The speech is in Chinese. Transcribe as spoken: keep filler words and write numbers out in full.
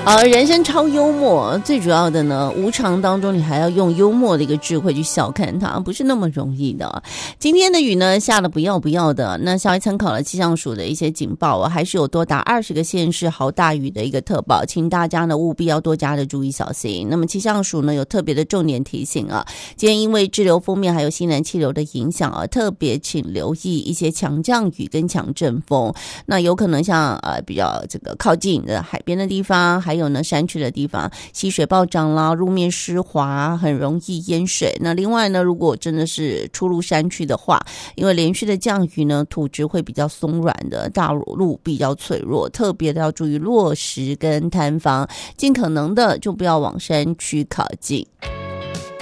呃，人生超幽默，最主要的呢，无常当中你还要用幽默的一个智慧去笑看它，不是那么容易的。今天的雨呢下的不要不要的，那稍微参考了气象署的一些警报啊，还是有多达二十个县市豪大雨的一个特报，请大家呢务必要多加的注意小心。那么气象署呢有特别的重点提醒啊，今天因为滞留锋面还有西南气流的影响啊，特别请留意一些强降雨跟强阵风，那有可能像呃比较这个靠近的海边的地方，还有呢山区的地方，溪水暴涨啦，路面湿滑，很容易淹水。那另外呢，如果真的是出入山区的话，因为连续的降雨呢，土质会比较松软的，大路比较脆弱，特别的要注意落石跟坍方，尽可能的就不要往山区靠近。